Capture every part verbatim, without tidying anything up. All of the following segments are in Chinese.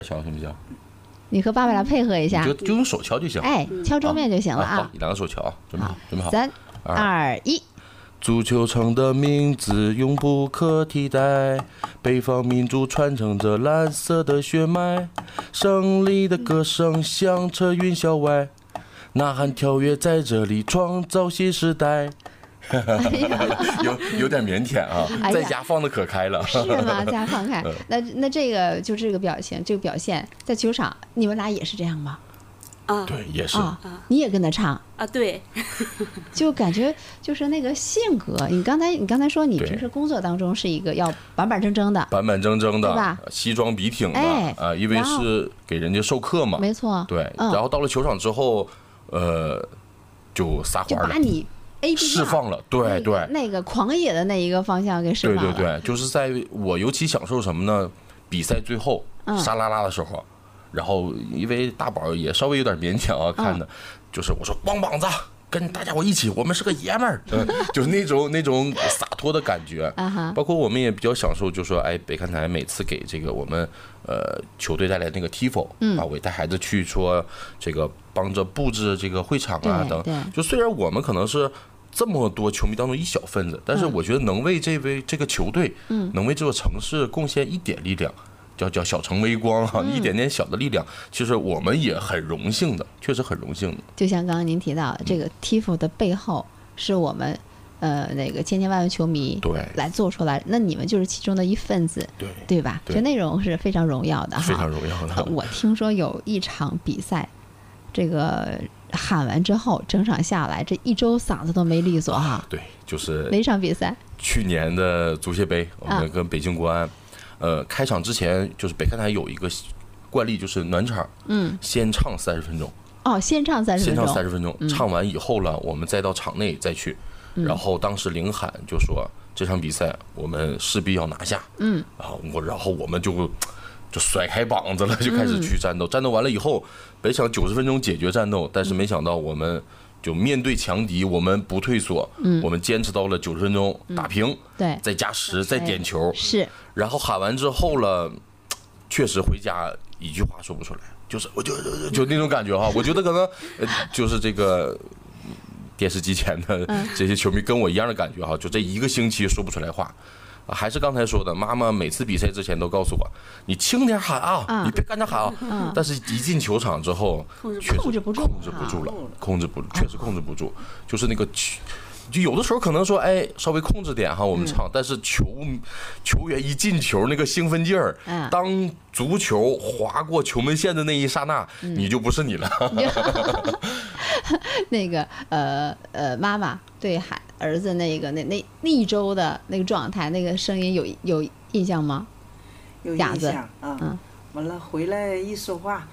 敲行不行？ 你和爸爸俩配合一下， 就就用手敲就行。 哎，敲桌面就行了啊！ 好，两个手敲，准备好，准备好。 三二一。 足球场的名字永不可替代，北方民族传承着蓝色的血脉，胜利的歌声响彻云霄外，呐喊跳跃在这里创造新时代。有有点腼腆啊， 哎、 在家放的可开了， 是吗？在家放开。那那这个就这个表情，这个表现，在球场你们俩也是这样吗？ 啊， 对，也是啊，你也跟他唱啊，对， 就感觉就是那个性格。你刚才你刚才说你平时工作当中是一个要板板正正的， 板板正正的， 对吧？ 西装笔挺的， 哎啊，因为是给人家授课嘛， 没错， 对。 嗯、 然后到了球场之后，呃，就撒欢了， 就把你 A 释放了，对对、那个，那个狂野的那一个方向给释放了。 对对对，就是在我尤其享受什么呢？比赛最后沙拉拉的时候。嗯，然后因为大宝也稍微有点腼腆啊，看的，就是我说光膀子跟大家伙一起，我们是个爷们儿，嗯，就是那种那种洒脱的感觉。包括我们也比较享受，就说哎，北看台每次给这个我们呃球队带来那个 T I F O 啊，我带孩子去说这个帮着布置这个会场啊等，就虽然我们可能是这么多球迷当中一小分子，但是我觉得能为这位这个球队，嗯，能为这座城市贡献一点力量。叫叫小城微光哈、啊，一点点小的力量，其实我们也很荣幸的，确实很荣幸的。 就像刚刚您提到，这个 T I F O 的背后是我们呃那个千千万万球迷对来做出来，那你们就是其中的一份子， 对对吧？这内容是非常荣耀的哈， 非常荣耀的。 我听说有一场比赛，这个喊完之后，整场下来这一周嗓子都没利索哈、啊。 对，就是哪场比赛？ 去年的足协杯，我们跟北京国安。啊呃，开场之前就是北看台有一个惯例，就是暖场，嗯，先唱三十分钟。 哦，先唱三十分钟。 先唱三十分钟，嗯、唱完以后了，我们再到场内再去。嗯、然后当时领喊就说这场比赛我们势必要拿下。嗯，然后我然后我们就就甩开膀子了，就开始去战斗。嗯、战斗完了以后，本想九十分钟解决战斗，但是没想到我们。就面对强敌，我们不退缩，嗯，我们坚持到了九十分钟打平，嗯、 对， 再加时，再点球， 是。 然后喊完之后了，确实回家一句话说不出来，就是我就就就那种感觉哈。我觉得可能呃，就是这个电视机前的这些球迷跟我一样的感觉哈，就这一个星期说不出来话。还是刚才说的，妈妈每次比赛之前都告诉我，你轻点喊啊，嗯、你别干着喊啊。嗯、但是一进球场之后，确实控制不住， 控制不住了，控制不住，确实控制不住。就是那个，就有的时候可能说，哎，稍微控制点哈，我们唱。嗯、但是球球员一进球，那个兴奋劲儿，嗯、当足球划过球门线的那一刹那，嗯、你就不是你了。 那个呃呃，妈妈对孩儿子那个那那那一周的那个状态，那个声音有有印象吗？ 有印象啊。嗯。完了回来一说话，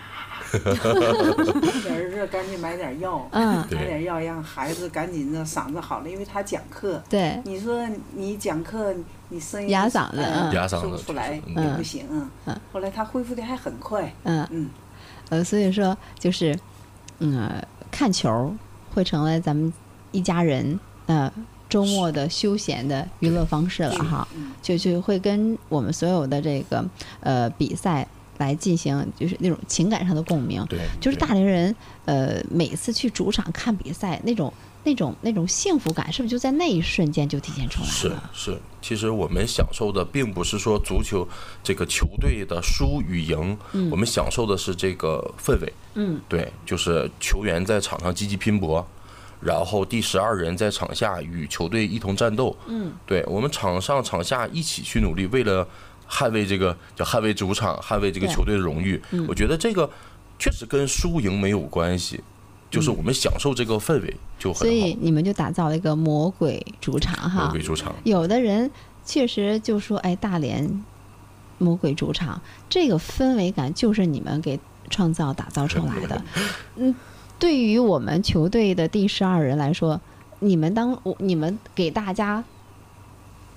儿子赶紧买点药，嗯，买点药让孩子赶紧的嗓子好了，因为他讲课。 对。 你说你讲课，你声音哑嗓子， 嗯， 哑嗓子说不出来也不行。嗯。后来他恢复的还很快。 嗯嗯。呃，所以说就是，嗯。看球会成为咱们一家人呃周末的休闲的娱乐方式了哈，就就会跟我们所有的这个呃比赛来进行就是那种情感上的共鸣。 对， 就是大龄人呃每次去主场看比赛那种那种那种幸福感，是不是就在那一瞬间就体现出来了？ 是是，其实我们享受的并不是说足球这个球队的输与赢，嗯、我们享受的是这个氛围。嗯，对，就是球员在场上积极拼搏，然后第十二人在场下与球队一同战斗。嗯，对，我们场上场下一起去努力，为了捍卫这个叫捍卫主场，捍卫这个球队的荣誉。嗯、我觉得这个确实跟输赢没有关系。就是我们享受这个氛围就很好， 所以你们就打造了一个魔鬼主场哈。 魔鬼主场， 有的人确实就说，哎，大连魔鬼主场这个氛围感就是你们给创造打造出来的。嗯，对于我们球队的第十二人来说，你们当你们给大家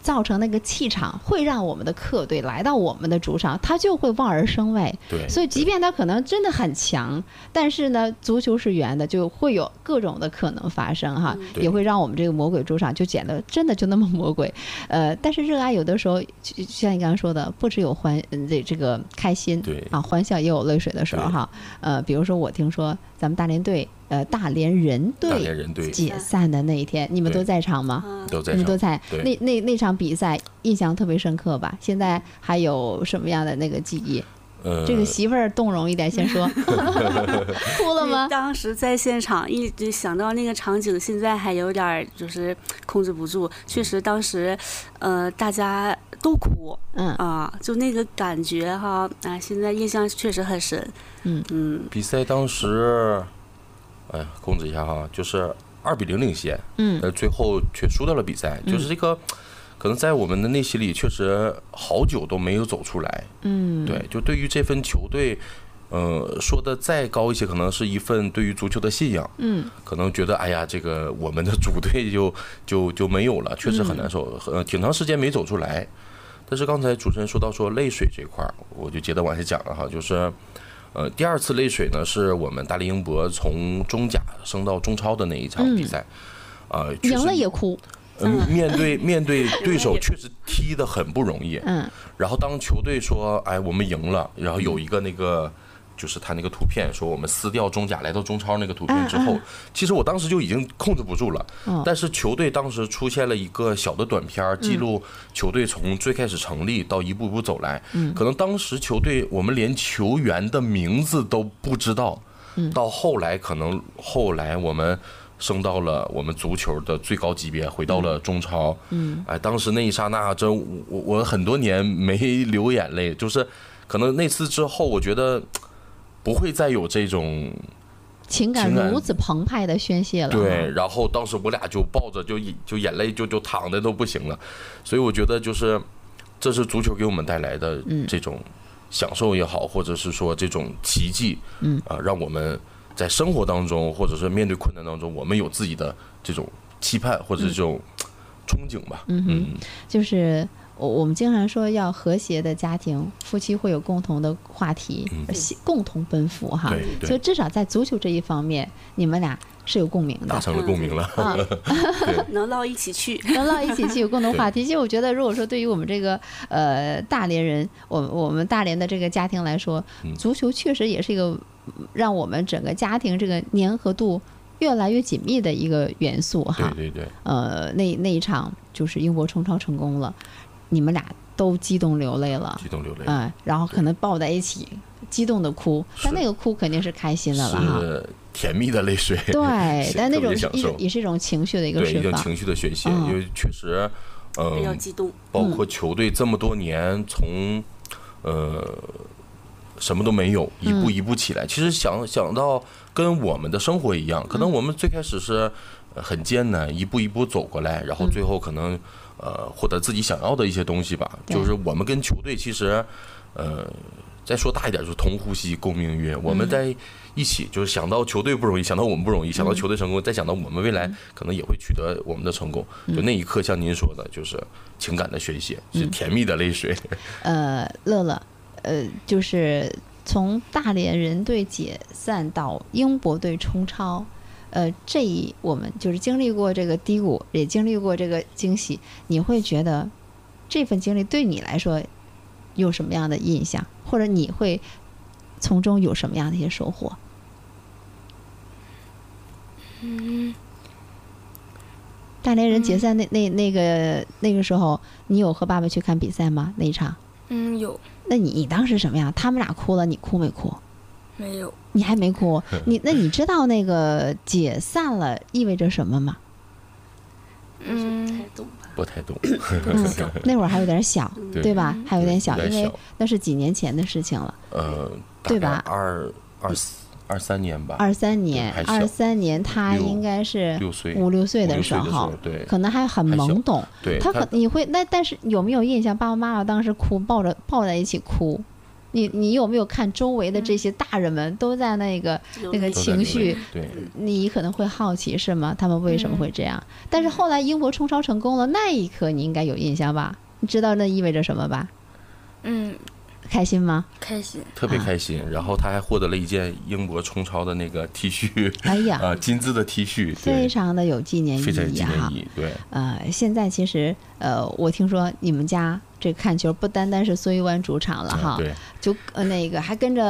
造成那个气场，会让我们的客队来到我们的主场，他就会望而生畏。 对， 所以即便他可能真的很强，但是呢，足球是圆的，就会有各种的可能发生哈，也会让我们这个魔鬼主场就显得真的就那么魔鬼。呃，但是热爱有的时候，就像你刚刚说的，不只有欢这这个开心， 对啊，欢笑也有泪水的时候哈。呃，比如说我听说咱们大连队。呃，大连人队解散的那一天，你们都在场吗？ 都在场， 你们都在。那那那场比赛印象特别深刻吧？现在还有什么样的那个记忆？呃、这个媳妇儿动容一点，先说。哭了吗？ 当时在现场一直想到那个场景，现在还有点就是控制不住。确实，当时呃大家都哭，嗯啊，就那个感觉哈啊，现在印象确实很深。嗯嗯。 比赛当时。哎呀，控制一下哈，就是二比零领先，嗯，呃，最后却输掉了比赛，嗯、就是这个，可能在我们的内心里确实好久都没有走出来，嗯，对，就对于这份球队，呃，说的再高一些，可能是一份对于足球的信仰，嗯，可能觉得哎呀，这个我们的主队就就就没有了，确实很难受，呃，挺长时间没走出来。但是刚才主持人说到说泪水这块儿，我就接着往下讲了哈，就是。呃，第二次泪水呢，是我们大连英博从中甲升到中超的那一场比赛，啊、嗯， 赢、呃、了也哭。 嗯，面对面对对手确实踢得很不容易。嗯。然后当球队说，哎，我们赢了，然后有一个那个。就是他那个图片说我们撕掉中甲来到中超那个图片之后，其实我当时就已经控制不住了。但是球队当时出现了一个小的短片，记录球队从最开始成立到一步步走来。可能当时球队我们连球员的名字都不知道，到后来可能后来我们升到了我们足球的最高级别，回到了中超。嗯，哎，当时那一刹那，真我我很多年没流眼泪，就是可能那次之后，我觉得。不会再有这种情感如此澎湃的宣泄了。 对，然后当时我俩就抱着，就就眼泪就就淌的都不行了。所以我觉得就是这是足球给我们带来的这种享受也好，或者是说这种奇迹，嗯啊，让我们在生活当中或者是面对困难当中，我们有自己的这种期盼或者这种憧憬吧。 嗯哼，就是。我们经常说要和谐的家庭，夫妻会有共同的话题，嗯、共同奔赴哈。所以至少在足球这一方面，你们俩是有共鸣的， 达成了共鸣了，啊、 能唠一起去， 能唠一起去，有共同话题。其实我觉得，如果说对于我们这个呃大连人，我我们大连的这个家庭来说，足球确实也是一个让我们整个家庭这个粘合度越来越紧密的一个元素哈。 对对对。 呃，那那一场就是英国冲超成功了。你们俩都激动流泪了， 激动流泪， 嗯，然后可能抱在一起，激动的哭，但那个哭肯定是开心的了哈， 是甜蜜的泪水， 对，但那种也是一种情绪的一个释放， 对，一种情绪的宣泄，嗯、因为确实，嗯、呃， 比较激动， 包括球队这么多年从，呃，什么都没有，一步一步起来，嗯、其实想想到跟我们的生活一样，可能我们最开始是很艰难，一步一步走过来，然后最后可能。呃，获得自己想要的一些东西吧，就是我们跟球队其实，呃，再说大一点就是同呼吸共命运，我们在一起就是想到球队不容易，想到我们不容易，想到球队成功，再想到我们未来可能也会取得我们的成功，就那一刻像您说的，就是情感的宣泄，是甜蜜的泪水。 呃，乐乐，呃，就是从大连人队解散到英博队冲超。呃，这一我们就是经历过这个低谷，也经历过这个惊喜，你会觉得这份经历对你来说有什么样的印象，或者你会从中有什么样的一些收获？嗯，大连人解散那那那个那个时候，你有和爸爸去看比赛吗？那一场？ 嗯，有。 那你你当时什么样？他们俩哭了，你哭没哭？ 没有， 你还没哭，你那你知道那个解散了意味着什么吗？ 嗯， 不太懂， 嗯，那会儿还有点小，对吧？还有点小，因为那是几年前的事情了， 呃， 对吧？ 二二二三年吧， 二三年，二三年，他应该是六岁五六岁的时候， 对， 可能还很懵懂， 对， 他可你会那但是有没有印象？爸爸妈妈当时哭，抱着抱在一起哭。 你你有没有看周围的这些大人们都在那个、嗯、那个情绪？ 对， 你可能会好奇是吗？他们为什么会这样？嗯、但是后来英国冲超成功了，那一刻你应该有印象吧？你知道那意味着什么吧？ 嗯。 开心吗？ 开心， 特别开心。啊、然后他还获得了一件英国冲超的那个 T 恤， 哎呀， 啊、呃，金字的 T 恤， 非常的有纪念意义， 非常纪念意义。对， 呃，现在其实呃，我听说你们家这个看球不单单是孙玉湾主场了哈， 嗯、对， 就呃那个还跟着